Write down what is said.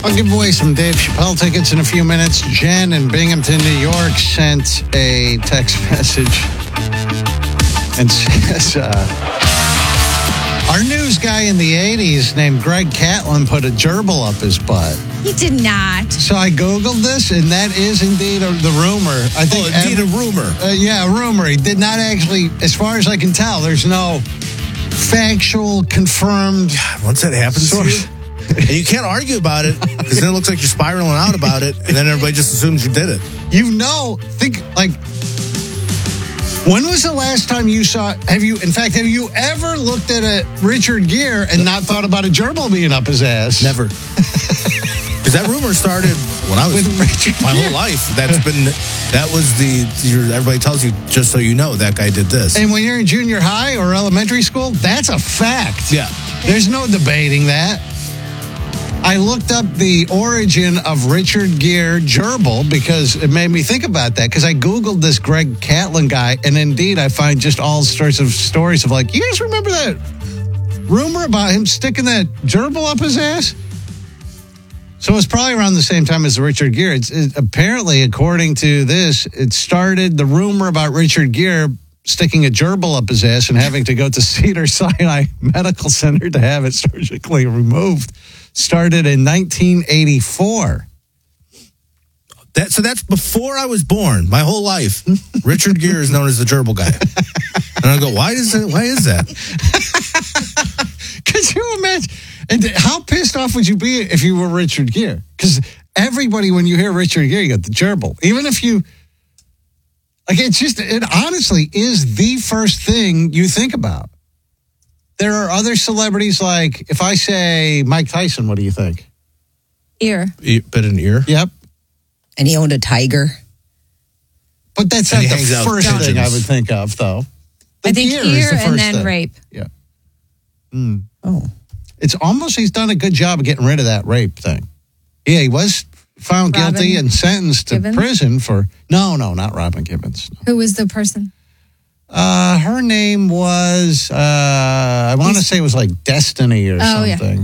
I'll give away some Dave Chappelle tickets in a few minutes. Jen in Binghamton, New York sent a text message and says, our news guy in the 80s named Greg Catlin put a gerbil up his butt. He did not. So I Googled this, and that is indeed the rumor. I think a rumor. Yeah, a rumor. He did not actually, as far as I can tell, there's no factual, confirmed. Once that happens to you, and you can't argue about it, because then it looks like you're spiraling out about it, and then everybody just assumes you did it. When was the last time you saw, have you ever looked at a Richard Gere and not thought about a gerbil being up his ass? Never. Because that rumor started when I was with Richard my Gere. whole life. Everybody tells you, just so you know, that guy did this. And when you're in junior high or elementary school, that's a fact. Yeah. There's no debating that. I looked up the origin of Richard Gere gerbil because it made me think about that. Because I Googled this Greg Catlin guy, and indeed I find just all sorts of stories of you guys remember that rumor about him sticking that gerbil up his ass? So it's probably around the same time as the Richard Gere. Apparently, according to this, it started the rumor about Richard Gere sticking a gerbil up his ass and having to go to Cedars-Sinai Medical Center to have it surgically removed. Started in 1984. So that's before I was born. My whole life, Richard Gere is known as the gerbil guy. And I go, why is that? Could you imagine? And how pissed off would you be if you were Richard Gere? Because everybody, when you hear Richard Gere, you got the gerbil. Even if you, it honestly is the first thing you think about. There are other celebrities, if I say Mike Tyson, what do you think? Ear. Bit an ear? Yep. And he owned a tiger. But that's not the first thing I would think of, though. I think ear and then thing. rape. Yeah. Oh. It's almost he's done a good job of getting rid of that rape thing. Yeah, he was found guilty and sentenced to prison for... No, not Robin Gibbons. No. Who was the person? Her name was, I want to say it was Destiny or something. Yeah.